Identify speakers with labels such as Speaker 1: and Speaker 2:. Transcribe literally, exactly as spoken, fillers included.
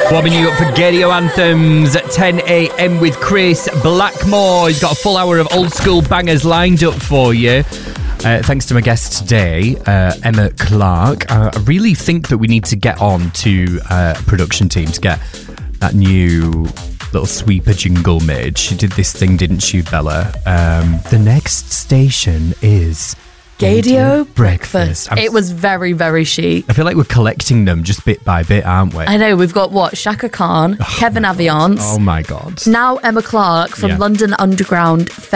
Speaker 1: Warming you up for Gadio Anthems at ten a.m. with Chris Blackmore. He's got a full hour of old school bangers lined up for you. Uh, thanks to my guest today, uh, Emma Clark. Uh, I really think that we need to get on to uh, production team to get that new little sweeper jingle made. She did this thing, didn't she, Bella? Um, the next station is
Speaker 2: Gadio
Speaker 1: Breakfast.
Speaker 2: Breakfast. It was very, very chic.
Speaker 1: I feel like we're collecting them just bit by bit, aren't we?
Speaker 2: I know. We've got what? Shaka Khan,
Speaker 1: Oh
Speaker 2: Kevin
Speaker 1: my
Speaker 2: Aviance.
Speaker 1: God. Oh my God.
Speaker 2: Now Emma Clark from
Speaker 1: Yeah.
Speaker 2: London Underground